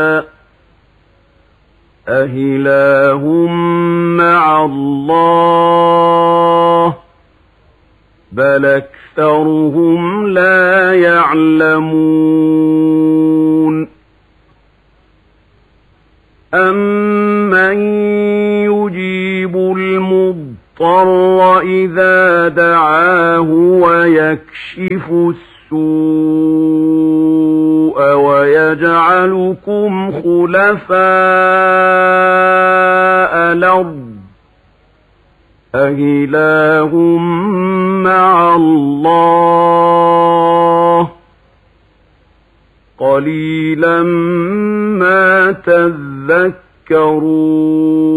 أإله مع الله بل أكثرهم لا يعلمون أمن يجيب المضطر إذا دعاه ويكشف السوء ويجعلكم خلفاء الأرض أإله مع الله قليلا ما تذكرون